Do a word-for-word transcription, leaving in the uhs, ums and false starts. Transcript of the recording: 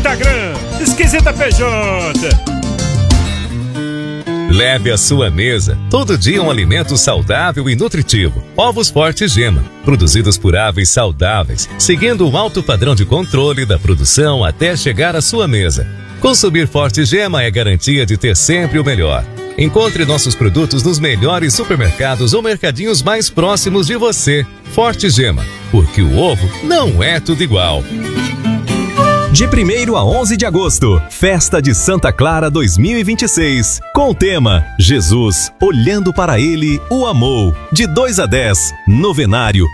Instagram, Esquisita P J. Leve à sua mesa todo dia um alimento saudável e nutritivo. Ovos Forte Gema, produzidos por aves saudáveis, seguindo um alto padrão de controle da produção até chegar à sua mesa. Consumir Forte Gema é garantia de ter sempre o melhor. Encontre nossos produtos nos melhores supermercados ou mercadinhos mais próximos de você. Forte Gema, porque o ovo não é tudo igual. De primeiro a onze de agosto, Festa de Santa Clara dois mil e vinte e seis, com o tema Jesus, olhando para ele, o amou. De dois a dez, novenário